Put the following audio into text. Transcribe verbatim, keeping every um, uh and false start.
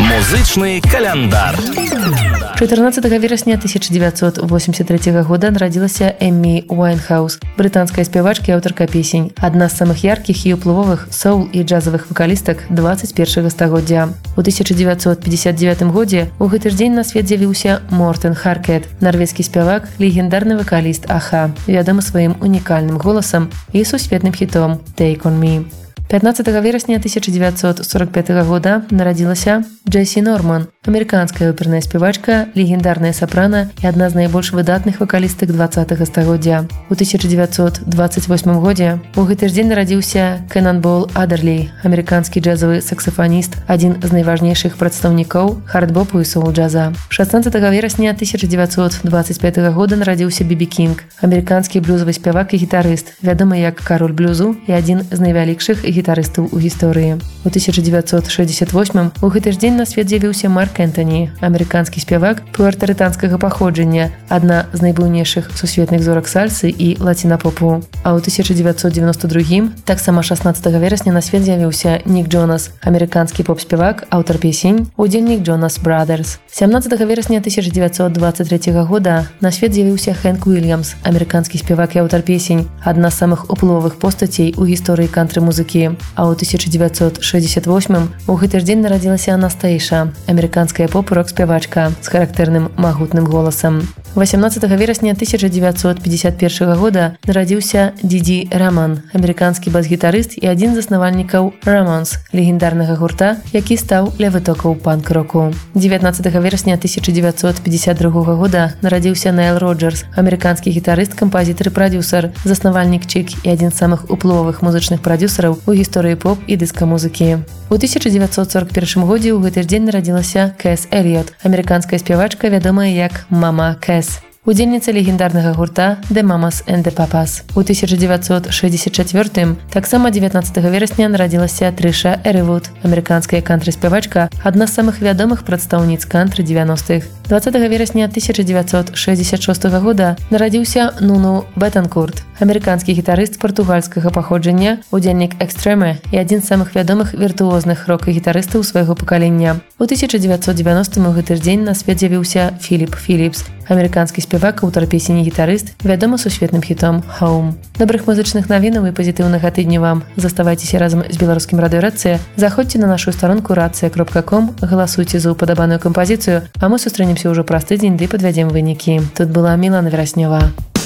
Музычны каляндар. чатырнаццатага верасня тысяча девятьсот восемьдесят третьего года народилася Эммі Уайнхаус, брытанская спявачка і аўтарка песень, адна з самых яркіх і ўплывовых соул і джазавых вакалістак двадцать першага стагоддзя. У тысяча девятьсот пятьдесят девятым годзе у гэты ж дзень на свет з'явіўся Мортен Харкет, нарвежскі спявак, легендарны вакаліст Аха, вядомы сваім унікальным голасам і сусветным хітом «Take on Me». пятнаццатага верасня тысяча девятьсот сорок пятого года народилася Джесси Норман, американская оперная спевачка, легендарная сопрано и одна из наибольш выдатных вокалисток двадцатага стагоддзя. У тысяча девятьсот двадцать восьмым годзе у гэты ж дзень нарадзіўся Кэнанбол Адерлі, американскі джазавы саксафоніст, адзін з найважнейшых прадстаўнікоў хард-бопу і соул-джаза. шестнадцатага верасня тысяча девятьсот двадцать пятого года нарадзіўся Би Би Кинг, американскі блюзавы спявак і гітарыст, вядомы як кароль блюзу і адзін з найвялікшых гітарыстаў у гісторыі. У тысяча девятьсот шестьдесят восьмым у гэты ж дзень на свет з'явіўся Марк Энтоні, амерыканскі спявак пуэртарыканскага паходжання, адна з найбуйнейшых сусветных зорак сальсы і лацінапопу. А ў тысяча девятьсот девяносто другім таксама шестнадцатага верасня на свет з'явіўся Нік Джонас, амерыканскі поп-спявак, аўтар песень, удзельнік Джонас Брадерс. сямнаццатага верасня тысяча девятьсот двадцать третьего года на свет з'явіўся Хэнк Уильямс, амерыканскі спявак і аўтар песень, адна з самых уплывовых постацей у гісторыі кантры-музыкі. А ў тысяча девятьсот шестьдесят восьмым у гэты ж дзень нарадзілася Анастейша, амерыканская поп-рок спявачка з характэрным магутным голасам. восемнадцатага верасня тысяча девятьсот пятьдесят первого года нарадзіўся Диди Раман, амерыканскі бас-гітарыст і адзін з заснавальнікаў Рамонс, легендарнага гурта, які стаў ля вытокаў панк-року. дзевятнаццатага верасня тысяча девятьсот пятьдесят другого года нарадзіўся Найл Роджерс, амерыканскі гітарыст, кампазітар і прадзюсар, заснавальнік Чик і адзін з самых уплывовых музычных прадзюсараў у гісторыі поп і дыска-музыкі. У тысяча девятьсот сорок первым годзе ў гэты ж дзень нарадзілася Кэс Эліот, амерыканская спявачка, вядомая як Мама Кэс, удзельніца легендарнага гурта The Mamas and the Papas. У тысяча девятьсот шестьдесят четвёртым таксама дзевятнаццатага верасня нарадзілася Трыша Эрывуд, амерыканская кантри-спявачка, адна з самых вядомых прадстаўніц кантры дзевяностых. двадцатага верасня тысяча девятьсот шестьдесят шестого года нарадзіўся Нуну Бетанкурт, амерыканскі гітарыст партугальскага паходжання, удзельнік Экстрэме і адзін з самых вядомых віртуозных рок-гітарыстаў свайго пакалення. У тысяча девятьсот девяностым у гэты ж дзень на свет з'явіўся Філіп Філіпс, амерыканскі спявак, аўтар песень і гітарыст, вядомы сусветным хітом «Home». Добрых музычных навінаў і пазітыўнага тыдню вам. Заставайцеся разам з беларускім радыё «Рацыя». Заходзьце на нашу старонку рацыя кропка ком, галасуйце за упадабаную кампазіцыю, а мы сустрэнемся ўжо праз тыдзень ды падвядзем вынікі. Тут была Мілана Вераснёва.